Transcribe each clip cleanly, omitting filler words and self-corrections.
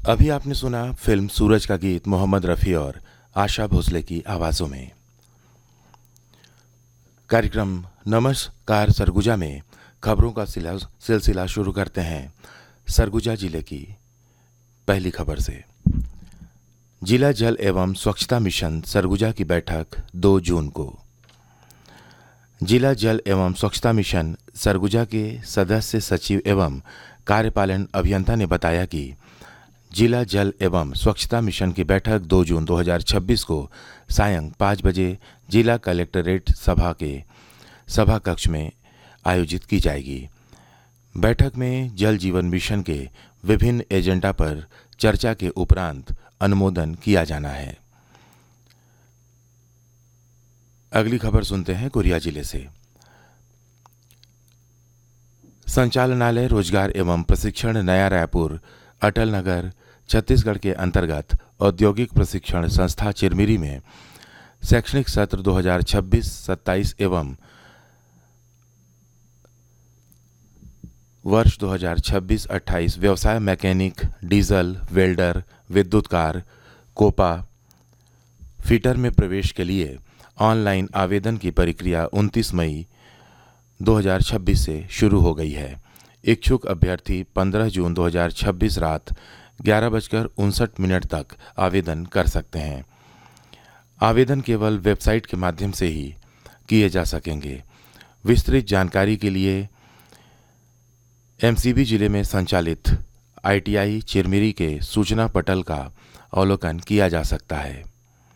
अभी आपने सुना फिल्म सूरज का गीत मोहम्मद रफ़ी और आशा भोसले की आवाज़ों में। कार्यक्रम नमस्कार सरगुजा में खबरों का सिलसिला शुरू करते हैं सरगुजा जिले की पहली खबर से। जिला जल एवं स्वच्छता मिशन सरगुजा की बैठक 2 जून को। जिला जल एवं स्वच्छता मिशन सरगुजा के सदस्य सचिव एवं कार्यपालन अभियंता ने बताया कि जिला जल एवं स्वच्छता मिशन की बैठक 2 जून 2026 को सायं 5 बजे जिला कलेक्ट्रेट सभा कक्ष में आयोजित की जाएगी। बैठक में जल जीवन मिशन के विभिन्न एजेंडा पर चर्चा के उपरांत अनुमोदन किया जाना है। अगली खबर सुनते हैं कोरिया जिले से। संचालनालय रोजगार एवं प्रशिक्षण नया रायपुर अटल नगर छत्तीसगढ़ के अंतर्गत औद्योगिक प्रशिक्षण संस्था चिरमिरी में शैक्षणिक सत्र 2026-27 एवं वर्ष 2026-28 व्यवसाय mechanic, diesel, welder, विद्युतकार, Copa, fitter में प्रवेश के लिए ऑनलाइन आवेदन की प्रक्रिया 29 मई 2026 से शुरू हो गई है। इच्छुक अभ्यर्थी 15 जून 2026 रात 11:59 तक आवेदन कर सकते हैं। आवेदन केवल वेबसाइट के माध्यम से ही किए जा सकेंगे। विस्तृत जानकारी के लिए एमसीबी जिले में संचालित आईटीआई चिरमिरी के सूचना पटल का अवलोकन किया जा सकता है।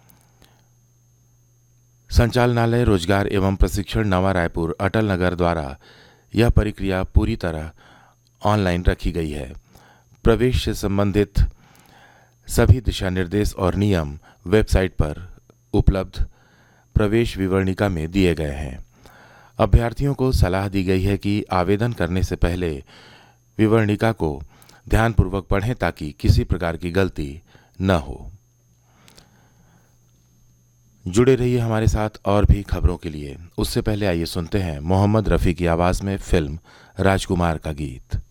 संचालनालय रोजगार एवं प्रशिक्षण नवा रायपुर अटल नगर द्वारा यह प्रक्रिया पूरी तरह ऑनलाइन रखी गई है। प्रवेश से संबंधित सभी दिशा निर्देश और नियम वेबसाइट पर उपलब्ध प्रवेश विवरणिका में दिए गए हैं। अभ्यर्थियों को सलाह दी गई है कि आवेदन करने से पहले विवरणिका को ध्यानपूर्वक पढ़ें ताकि किसी प्रकार की गलती न हो। जुड़े रहिए हमारे साथ और भी खबरों के लिए। उससे पहले आइए सुनते हैं मोहम्मद रफ़ी की आवाज़ में फिल्म राजकुमार का गीत।